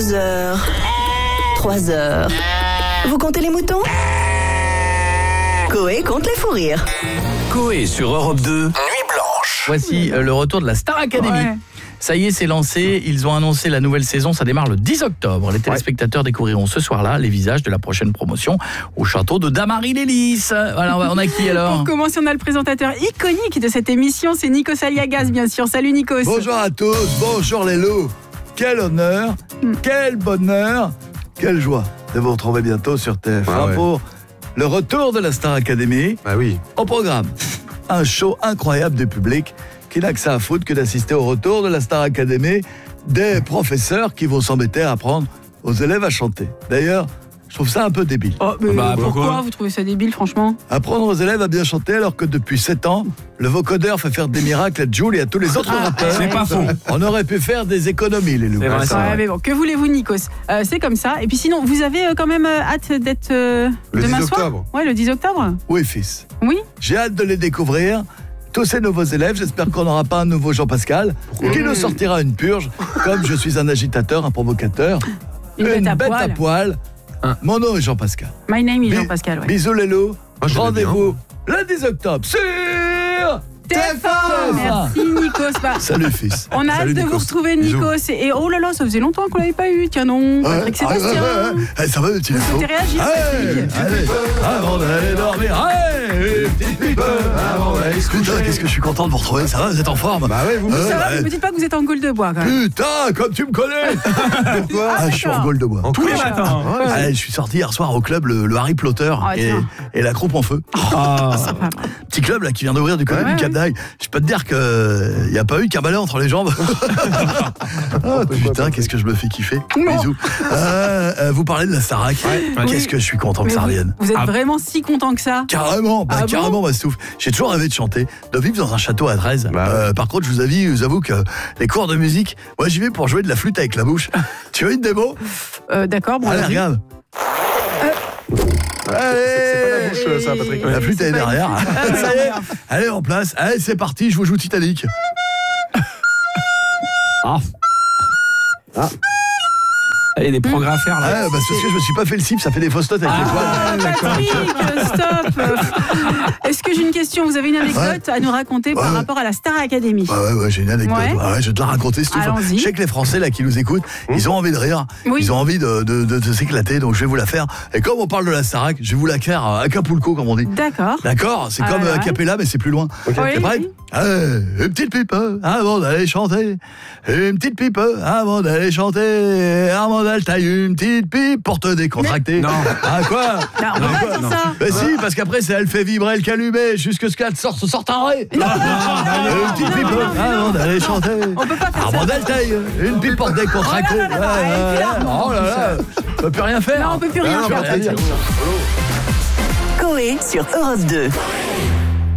2h, 3h. Vous comptez les moutons ? Coé compte les fous rires. Coé sur Europe 2, Nuit Blanche. Voici le retour de la Star Academy. Ouais. Ça y est, c'est lancé. Ils ont annoncé la nouvelle saison. Ça démarre le 10 octobre. Les téléspectateurs découvriront ce soir-là les visages de la prochaine promotion au château de Damary-Lélis. Voilà, on a qui alors ? Pour commencer, on a le présentateur iconique de cette émission, c'est Nikos Aliagas, bien sûr. Salut Nikos. Bonjour à tous, bonjour les loups. Quel honneur, quel bonheur, quelle joie de vous retrouver bientôt sur TF1 pour le retour de la Star Academy. Ah oui. Au programme, un show incroyable du public qui n'a que ça à foutre que d'assister au retour de la Star Academy, des professeurs qui vont s'embêter à apprendre aux élèves à chanter. D'ailleurs, je trouve ça un peu débile. Oh, mais pourquoi vous trouvez ça débile, franchement ? Apprendre aux élèves à bien chanter alors que depuis 7 ans, le vocodeur fait faire des miracles à Jul et à tous les autres rappeurs. C'est pas faux. On aurait pu faire des économies, les loups. C'est vrai, ça. Ouais, mais bon, que voulez-vous, Nikos ? C'est comme ça. Et puis sinon, vous avez quand même hâte d'être Le demain 10 soir ? octobre. Ouais, le 10 octobre. Oui, fils. Oui. J'ai hâte de les découvrir. Tous ces nouveaux élèves, j'espère qu'on n'aura pas un nouveau Jean-Pascal qui nous sortira une purge, comme je suis un agitateur, un provocateur, Une bête à à poil. Mon nom est Jean-Pascal. My name is Jean-Pascal, ouais. Bisous les loups. Moi, je l'aimais Rendez-vous le 10 octobre sur TF1. Merci Nikos. Bah, Salut fils. on a hâte Salut, de vous Nikos. retrouver, Bisous. Nikos. Et oh là là, ça faisait longtemps qu'on l'avait pas eu. Tiens non, Patrick Sébastien. Ça va, tu Vous souhaitez réagir, Patrick ? Allez, avant d'aller dormir, allez, petite pipe, avant d'aller se coucher. Putain, qu'est-ce que je suis content de vous retrouver, ça va, vous êtes en forme ? Bah ouais, vous. Ça va, mais me dites pas que vous êtes en gueule de bois quand même. Putain, comme tu me connais. Pourquoi Je suis en d'accord. gueule de bois. Tous les matins. Allez, je suis sorti hier soir au club le Harry Potter Oh, tiens. et la Croupe en Feu. Petit club là qui vient d'ouvrir du côté Ouais, du Cap d'Agde. Je peux te dire que il y a pas eu qu'un balai entre les jambes. Ah, putain, qu'est-ce que je me fais kiffer. Bisous. Vous parlez de la Starac. Qu'est-ce que je suis content que Mais ça revienne. vous êtes vraiment si content que ça ? Carrément, Ah bon carrément, Bastouf. J'ai toujours rêvé de chanter, de vivre dans un château à 13. Par contre, je vous avoue que les cours de musique, moi j'y vais pour jouer de la flûte avec la bouche. Tu veux une démo ? D'accord, bon. Allez, vas-y. regarde. C'est pas la bouche, ça, Patrick. La flûte elle est c'est pas derrière. une- Ça y est, allez en place. Allez, c'est parti, je vous joue Titanic. Il y a des progrès à faire là. Ah, parce que je me suis pas fait le cip, ça fait des fausses notes avec les poils. Patrick, stop. Est-ce que j'ai une question ? Vous avez une anecdote à nous raconter par rapport à la Star Academy ? Ouais, j'ai une anecdote. Ouais. Ouais, je vais te la raconter si tu veux. Allons-y. Je sais que les Français là qui nous écoutent, ils ont envie de rire, Oui. ils ont envie de s'éclater, donc je vais vous la faire. Et comme on parle de la Starac, je vais vous la faire à Acapulco, comme on dit. D'accord. D'accord, c'est comme ouais. Acapella, mais c'est plus loin. Oui, T'es prête ? oui. Une petite pipe avant d'aller chanter. Une petite pipe avant d'aller chanter. Armandal taille une petite pipe pour te décontracter. Non. Ah quoi ? Non, on va pas dire ça. Ben si, parce qu'après, elle fait vibrer le calumet jusque ce qu'elle sorte un ré. Une petite pipe avant d'aller chanter. On peut pas faire ça. Armandal taille une pipe pour te décontracter. Oh là là, et puis là, Oh là là, on peut plus rien faire. Non, on peut plus rien faire. rien dire. Coé sur Europe 2.